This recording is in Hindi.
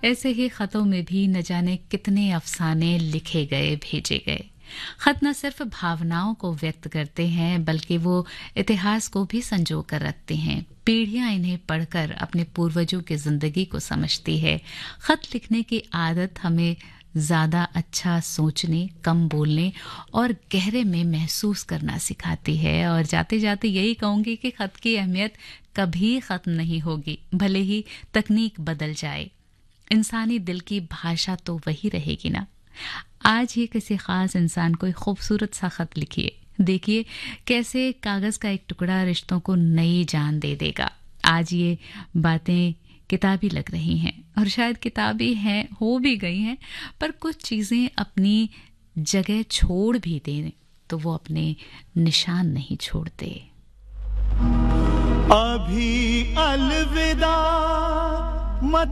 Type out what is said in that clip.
ऐसे ही खतों में भी न जाने कितने अफसाने लिखे गए, भेजे गए। खत न सिर्फ भावनाओं को व्यक्त करते हैं बल्कि वो इतिहास को भी संजो कर रखते हैं। पीढ़ियां इन्हें पढ़कर अपने पूर्वजों की जिंदगी को समझती है। खत लिखने की आदत हमें ज्यादा अच्छा सोचने, कम बोलने और गहरे में महसूस करना सिखाती है। और जाते जाते यही कहूंगी कि खत की अहमियत कभी खत्म नहीं होगी, भले ही तकनीक बदल जाए। इंसानी दिल की भाषा तो वही रहेगी ना। आज ही किसी खास इंसान को एक खूबसूरत सा खत लिखिए, देखिए कैसे कागज का एक टुकड़ा रिश्तों को नई जान दे देगा। आज ये बातें किताबी लग रही हैं और शायद किताबी हैं, हो भी गई हैं, पर कुछ चीजें अपनी जगह छोड़ भी दें तो वो अपने निशान नहीं छोड़ते। अभी अलविदा मत